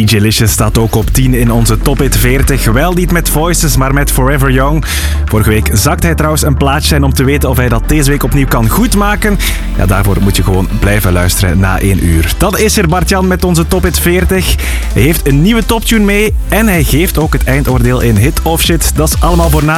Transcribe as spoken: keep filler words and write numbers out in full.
D J Licious staat ook op tien in onze Top Hit veertig. Wel niet met Voices, maar met Forever Young. Vorige week zakte hij trouwens een plaatje en om te weten of hij dat deze week opnieuw kan goedmaken, ja, daarvoor moet je gewoon blijven luisteren na één uur. Dat is er, Bart-Jan, met onze Top Hit veertig. Hij heeft een nieuwe toptune mee en hij geeft ook het eindoordeel in Hit of Shit. Dat is allemaal voor na